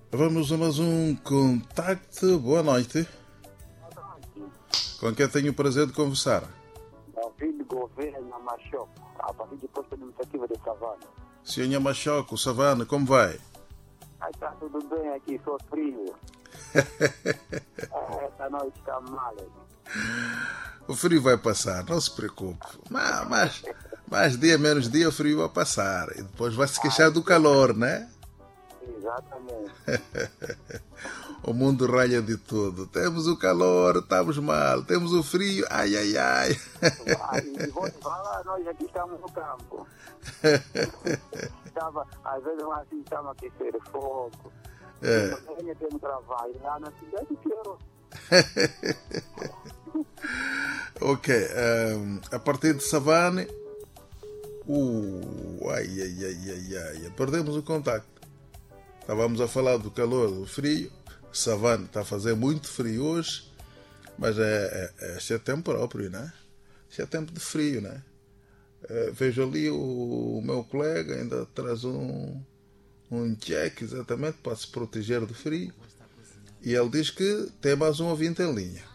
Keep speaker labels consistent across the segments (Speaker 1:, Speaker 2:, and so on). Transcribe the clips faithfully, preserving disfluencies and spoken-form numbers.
Speaker 1: Vamos a mais um contacto. Boa noite. Com quem tenho o prazer de conversar?
Speaker 2: David Gouveia, Machoco, a partir de posto administrativo de Savana.
Speaker 1: senhor Machoco, Savana, como vai?
Speaker 2: Aí está tudo bem aqui, só frio. ah, essa noite está mal.
Speaker 1: O frio vai passar, não se preocupe. Mas, mas, mais dia, menos dia, o frio vai passar. E depois vai se queixar do calor, né?
Speaker 2: Exatamente.
Speaker 1: O mundo ralha de tudo. Temos o calor, estamos mal. Temos o frio, ai, ai, ai.
Speaker 2: Vai, e vou te falar, nós aqui estamos no campo. Estava, às vezes assim, estamos a aquecer fogo.
Speaker 1: É.
Speaker 2: Ainda temos trabalho lá na cidade que eu...
Speaker 1: Ok, um, a partir de Savane, uh, ai, ai, ai, ai, ai, perdemos o contacto. Estávamos a falar do calor, do frio. Savane está a fazer muito frio hoje, mas é, é, este é tempo próprio, né? Este é tempo de frio, né? É, vejo ali o, o meu colega ainda traz um, um check exatamente para se proteger do frio. E ele diz que tem mais um ouvinte em linha.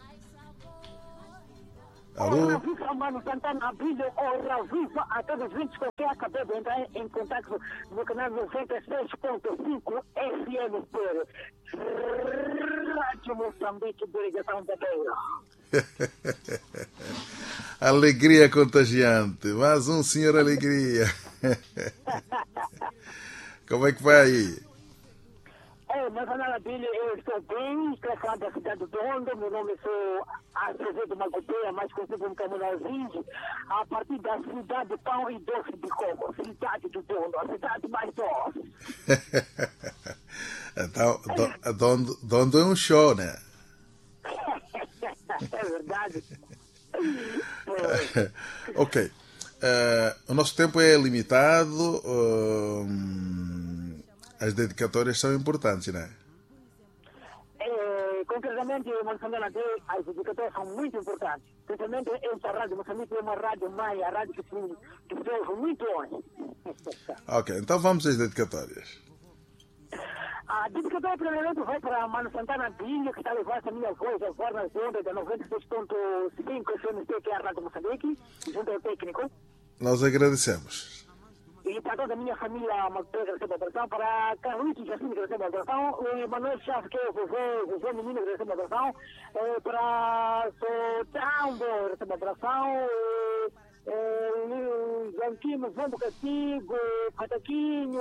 Speaker 1: Alô?
Speaker 3: Ora viva, Mano Santana Abílio, ora viva a todos os ouvintes que eu acabei de entrar em contato no canal noventa e seis ponto cinco F M P. Rádio Moçambique, delegação da Beira.
Speaker 1: Alegria contagiante, mais um senhor alegria. Como é que vai aí?
Speaker 3: É, mas Ana Abílio, eu estou bem, estou falando da cidade do Dondo, meu nome é Azevedo Magoteia, mais conhecido como Caminalzinho, a partir da cidade de Pão e Doce de Coco, cidade do Dondo, a cidade mais doce.
Speaker 1: Então, do, Dondo, Dondo é um show, né?
Speaker 3: É verdade.
Speaker 1: Ok. Uh, o nosso tempo é limitado. Uh, as dedicatórias são importantes, né?
Speaker 3: É, concretamente, as dedicatórias são muito importantes. Principalmente essa rádio Moçambique é uma rádio mãe, a rádio que se, que se ouve muito longe.
Speaker 1: Ok, então vamos às dedicatórias.
Speaker 3: A dedicatória, primeiramente, vai para Mano Santana Abílio, que está a levar essa minha voz agora nas ondas da noventa e seis ponto cinco F M C, que é a Rádio Moçambique, junto ao técnico.
Speaker 1: Nós agradecemos.
Speaker 3: E para toda a minha família, Matheus, que recebe a adoração, para Carlito Jacinto, que recebe a adoração, o Manuel Chaves, que é o vovô, vovô menino, que recebe a adoração, para Sotambo, que recebe a adoração, o Zanquino, Vombo Castigo, Pataquinho,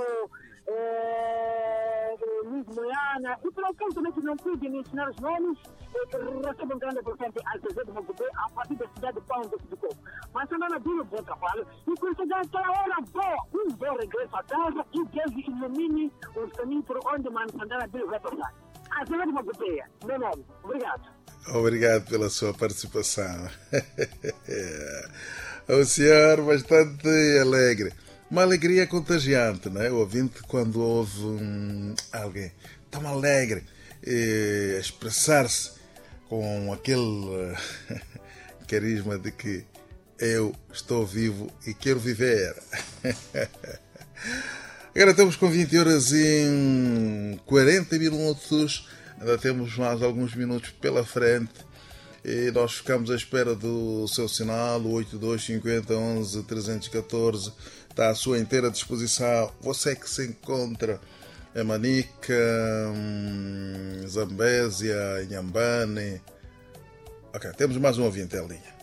Speaker 3: Luiz Moiana, e para aqueles também que não pude mencionar os nomes, que recebem um grande presente ao Azevedo Magoteia, a partir da cidade de Pão Doce de Coco. Mas a Ana Bíblia, bom trabalho, e por chegar aquela hora boa, um bom regresso a casa, e Deus ilumine os caminhos por onde a Ana Bíblia vai passar. Azevedo Magoteia, meu nome, obrigado.
Speaker 1: Obrigado pela sua participação. O senhor bastante alegre. Uma alegria contagiante, não é? O ouvinte, quando ouve um, alguém tão alegre, eh, expressar-se com aquele uh, carisma de que eu estou vivo e quero viver. Agora estamos com vinte horas e quarenta minutos, ainda temos mais alguns minutos pela frente. E nós ficamos à espera do seu sinal, o oito dois cinco zero um um três um quatro. Está à sua inteira disposição. Você que se encontra em Manica, Zambésia, Inhambane. Ok, temos mais um ouvinte em linha.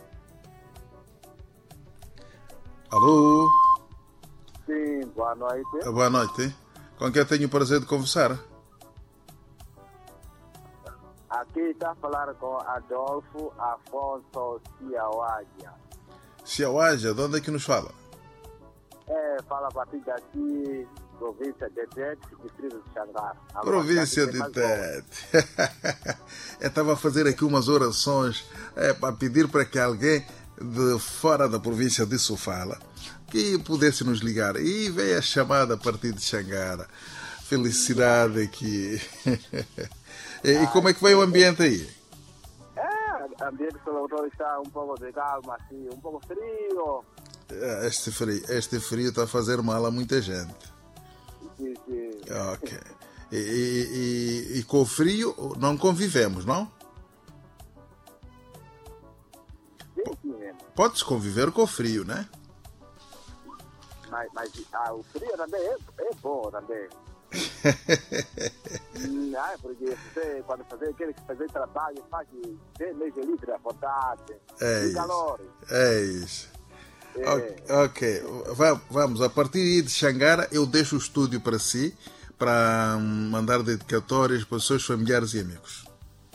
Speaker 1: Alô?
Speaker 2: Sim, boa noite.
Speaker 1: Boa noite. Com quem tenho o prazer de conversar?
Speaker 2: Aqui está a falar com Adolfo Afonso Ciauágia.
Speaker 1: Ciauágia, de onde é que nos fala?
Speaker 2: É, fala a partir daqui, província de Tete, distrito de Xangar.
Speaker 1: Província de Tete. Eu estava a fazer aqui umas orações é, para pedir para que alguém de fora da província de Sofala que pudesse nos ligar. E veio a chamada a partir de Xangara. Felicidade aqui. E como é que vai o ambiente aí?
Speaker 2: É, o ambiente pelo está um pouco de calma, assim, um pouco frio.
Speaker 1: Este frio, este frio está a fazer mal a muita gente.
Speaker 2: Sim, sim.
Speaker 1: Ok. E, e, e, e com o frio não convivemos, não?
Speaker 2: Sim, sim mesmo.
Speaker 1: Pode-se conviver com o frio, né?
Speaker 2: Mas, mas ah, o frio também é, é bom também. Hum, ah, porque você, quando fazer aquele que fazer trabalho, faz ter mês livre à vontade,
Speaker 1: É
Speaker 2: de
Speaker 1: isso.
Speaker 2: calor.
Speaker 1: É isso.
Speaker 2: É.
Speaker 1: Ok, ok. Va- vamos, a partir de Xangara eu deixo o estúdio para si, para hum, mandar dedicatórias para os seus familiares e amigos.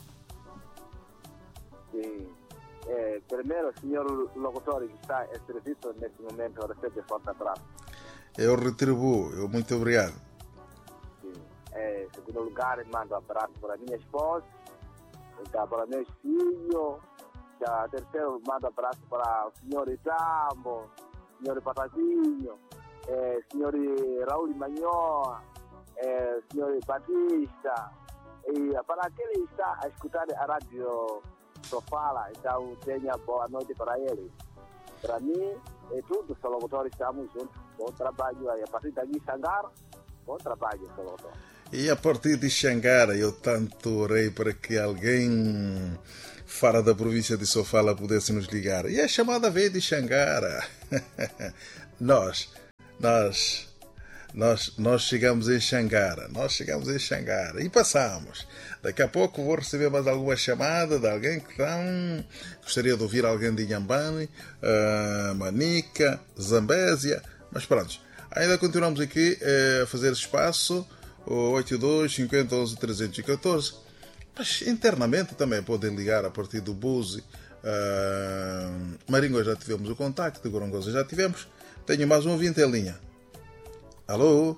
Speaker 2: Sim. É, primeiro, o senhor locutor que está em serviço neste momento, recebe forte abraço.
Speaker 1: Eu retribuo, eu muito obrigado.
Speaker 2: Sim. É, em segundo lugar, mando um abraço para a minha esposa, então, para meus filhos. Já, terceiro, mando um abraço para o senhor Isambo, o senhor Patazinho, é, o senhor Raul Manhoa, é, o senhor Batista, e para aquele que está a escutar a rádio Sofala, então tenha boa noite para ele. Para mim, é tudo, sou locutor, estamos juntos. Bom trabalho aí. A partir daqui, Xangara, bom trabalho, sou locutor.
Speaker 1: E a partir de Xangara eu tanto orei para que alguém fora da província de Sofala pudesse nos ligar. E a chamada veio de Xangara. nós, nós, nós, nós chegamos em Xangara. Nós chegamos em Xangara e passamos. Daqui a pouco vou receber mais alguma chamada de alguém que não gostaria de ouvir alguém de Inhambane, uh, Manica, Zambésia. Mas pronto, ainda continuamos aqui uh, a fazer espaço. oito dois, cinquenta, onze, trezentos e catorze. Mas internamente também podem ligar a partir do Buzi. Uh, Maringo já tivemos o contacto, Gorongosa já tivemos. Tenho mais um ouvinte em linha. Alô?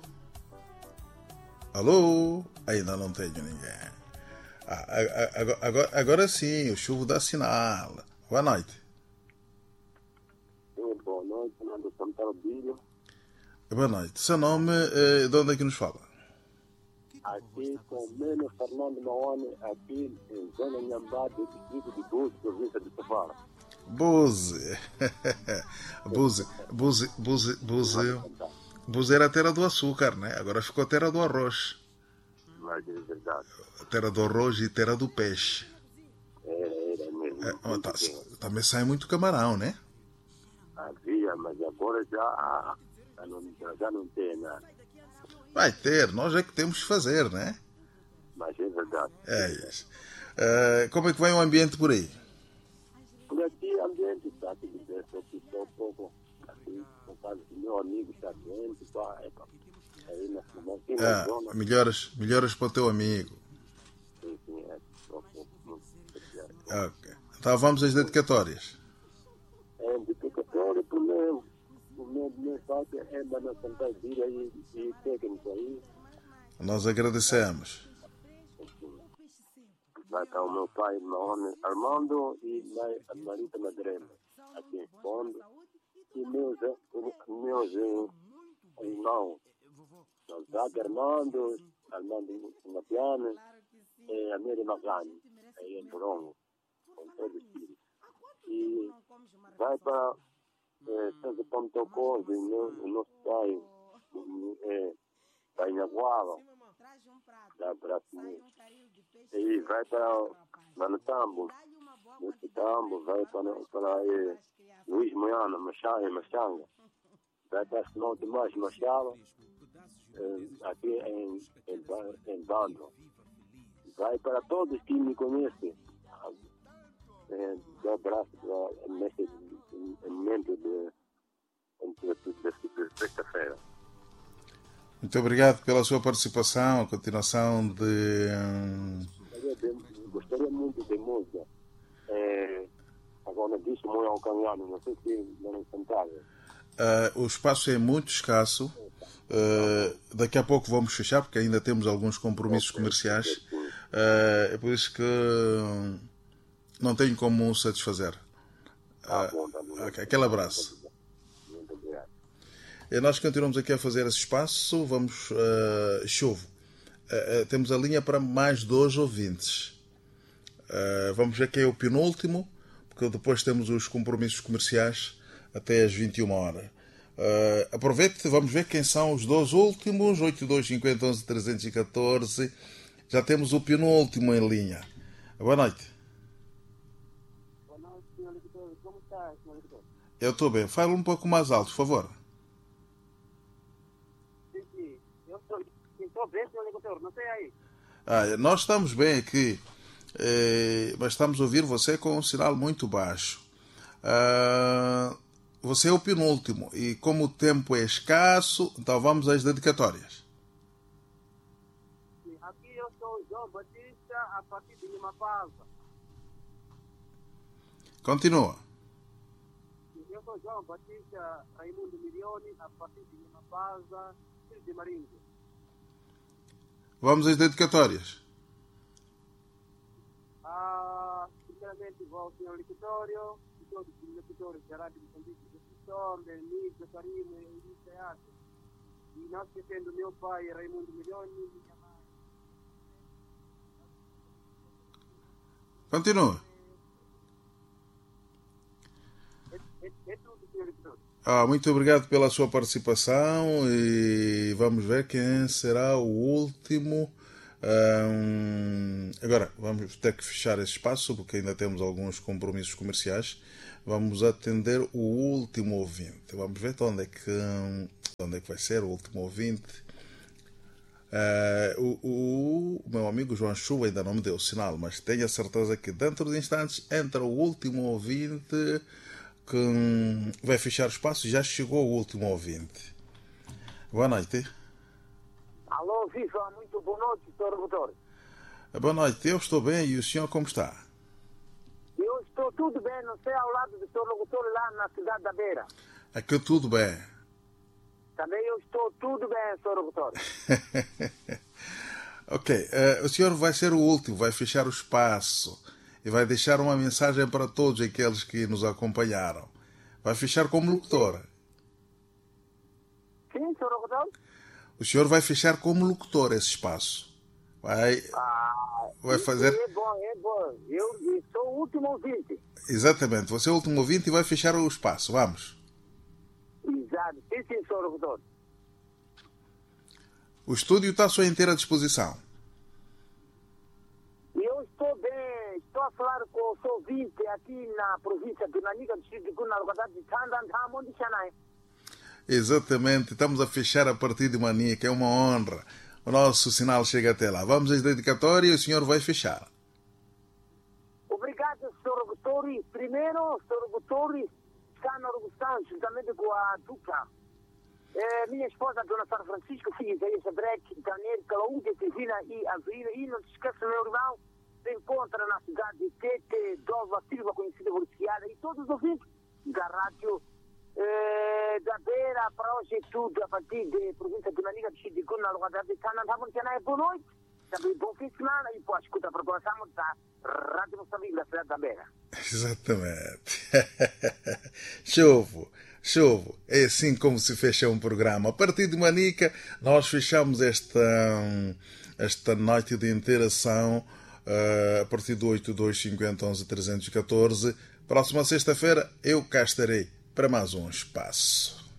Speaker 1: Alô? Ainda não tenho ninguém. Ah, agora, agora, agora sim, o chuvo dá sinal. Boa noite.
Speaker 2: Sim, boa noite, Fernando Santana Bilho.
Speaker 1: Boa noite. Seu nome, eh, de onde é que nos fala?
Speaker 2: Aqui com o Meno Fernando Maone, aqui em Zona Inhambane, distrito de Buzi, província de Sofala.
Speaker 1: Buzi. Buzi, Buzi, Buzi, Buzi. Buzi era a terra do açúcar, né? Agora ficou a terra do arroz.
Speaker 2: Mas é verdade.
Speaker 1: A terra do arroz e terra do peixe.
Speaker 2: Era, era mesmo.
Speaker 1: É, ó, tá, também sai muito camarão, né?
Speaker 2: Havia, mas agora já, já, não, já não tem nada.
Speaker 1: Vai ter, nós é que temos que fazer, né?
Speaker 2: Mas é verdade.
Speaker 1: É isso. Uh, como é que vai o ambiente por aí?
Speaker 2: Por aqui, o ambiente está tudo bem, só que está um pouco assim, por causa do meu amigo está doente, pá, é, pá. Aí na, aqui na
Speaker 1: Ah,
Speaker 2: zona.
Speaker 1: melhoras, melhoras para o teu amigo.
Speaker 2: Sim, sim, é só um pouco muito especial.
Speaker 1: Ok. Então vamos às dedicatórias.
Speaker 2: É um dedicatório para o meu, o meu, meu pai é da nossa Santana e, e técnico aí.
Speaker 1: Nós agradecemos.
Speaker 2: Vai estar o meu pai, Maone Armando, e a Marita Madrena, aqui em fundo. E meus, meus irmãos, Zaga Armando, Armando Mapiane, e a Miri Magani, aí em Borongo, com todos os filhos. E vai para Santo Pontocó, o nosso pai, é, para Inhaguava, dá abraço mesmo. E vai para Manutambo, nesse Tambo, vai para, para eh, Luís Moiana, Machanga, Machanga. Vai para Simão Tomás Machado, eh, aqui em, em, em Bando. Vai para todos que me conhecem. Eh, dá abraço para, nesse momento de, de, de, de sexta-feira.
Speaker 1: Muito obrigado pela sua participação, a continuação de...
Speaker 2: Gostaria muito de música. É, agora disse muito ao Canhano, não sei se não cantaram.
Speaker 1: Uh, o espaço é muito escasso. Uh, daqui a pouco vamos fechar, porque ainda temos alguns compromissos comerciais. Uh, é por isso que não tenho como satisfazer. Uh, aquele abraço. E nós continuamos aqui a fazer esse espaço. Vamos, uh, chove. Uh, uh, temos a linha para mais dois ouvintes. Uh, vamos ver quem é o penúltimo, porque depois temos os compromissos comerciais até às vinte e uma horas. Uh, aproveite, vamos ver quem são os dois últimos. oito dois cinco zero um um três um quatro. Já temos o penúltimo em linha. Boa noite.
Speaker 2: Boa noite, senhor Liquitor. Como está, senhor Liquitor?
Speaker 1: Eu estou bem. Fale um pouco mais alto, por favor.
Speaker 2: Sim, sim. Eu estou bem, senhor Liquitor. Não sei aí.
Speaker 1: Ah, nós estamos bem aqui, eh, mas estamos a ouvir você com um sinal muito baixo. Ah, você é o penúltimo e como o tempo é escasso, então vamos às dedicatórias.
Speaker 2: Sim, aqui eu sou João Batista, a partir de Lima Pausa.
Speaker 1: Continua.
Speaker 2: Eu sou João Batista Raimundo Milioni, a partir de Lima Pausa, filho de Marinho.
Speaker 1: Vamos às dedicatórias.
Speaker 2: Ah, primeiramente vou ao senhor Liquitório, e todos os locutores da Rádio Moçambique, do Sistor, do Emílio, do Carino e do Teatro. E não esquecendo meu pai, Raimundo Milioni, minha mãe.
Speaker 1: Continua.
Speaker 2: É, é, é tudo, senhor Liquitório.
Speaker 1: Ah, muito obrigado pela sua participação e vamos ver quem será o último. Hum, agora, vamos ter que fechar esse espaço porque ainda temos alguns compromissos comerciais. Vamos atender o último ouvinte. Vamos ver de onde é que, onde é que vai ser o último ouvinte. Uh, o, o, o meu amigo João Chuva ainda não me deu o sinal, mas tenho a certeza que dentro de instantes entra o último ouvinte que vai fechar o espaço. Já chegou o último ouvinte. Boa noite.
Speaker 2: Alô, Viva, muito boa noite, senhor Doutor.
Speaker 1: Boa noite, eu estou bem e o senhor como está?
Speaker 2: Eu estou tudo bem, não sei, ao lado do senhor Doutor lá na cidade da Beira.
Speaker 1: Aqui tudo bem.
Speaker 2: Também eu estou tudo bem, senhor Doutor.
Speaker 1: Ok, uh, o senhor vai ser o último, vai fechar o espaço e vai deixar uma mensagem para todos aqueles que nos acompanharam. Vai fechar como locutor.
Speaker 2: Sim, senhor Doutor?
Speaker 1: O senhor vai fechar como locutor esse espaço. Vai,
Speaker 2: ah,
Speaker 1: vai fazer...
Speaker 2: É bom, é bom. Eu, eu sou o último ouvinte.
Speaker 1: Exatamente, você é o último ouvinte e vai fechar o espaço. Vamos.
Speaker 2: Exato, sim, sim, senhor Doutor.
Speaker 1: O estúdio está à sua inteira disposição.
Speaker 2: Eu estou bem, estou a falar com o seu ouvinte aqui na província de Nanica, do distrito de Cuna, na localidade de Tandandamon de Xanai.
Speaker 1: Exatamente, estamos a fechar a partir de mania, que é uma honra. O nosso sinal chega até lá. Vamos às dedicatórias e o senhor vai fechar.
Speaker 2: Obrigado, senhor Gutori. Primeiro, senhor Gutori está na organização, juntamente com a dupla. É, minha esposa, dona Sara Francisco, filha Isaías Abreque, Daniel Calaúde, Cristina e Avrina. E não se esqueça, meu irmão, se encontra na cidade de Tete, Dova Silva, conhecida por Esquiada, e todos os ouvintes da rádio eh, da Beira. Para hoje é tudo, a partir de província de Manica, de Chidicu, na localidade de Tanandamon, que é boa noite. Também bom fim de semana e pode escutar a programação da Rádio Moçambique da cidade da Beira.
Speaker 1: Exatamente. Chovo, chovo. É assim como se fecha um programa. A partir de Manica, nós fechamos esta, esta noite de interação uh, a partir do oito dois cinco zero um um três um quatro. Próxima sexta-feira, eu cá estarei para mais um espaço.